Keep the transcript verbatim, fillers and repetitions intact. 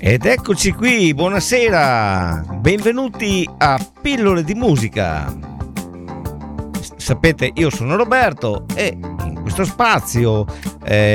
Ed eccoci qui, buonasera, benvenuti a Pillole di Musica. Sapete, io sono Roberto e in questo spazio eh,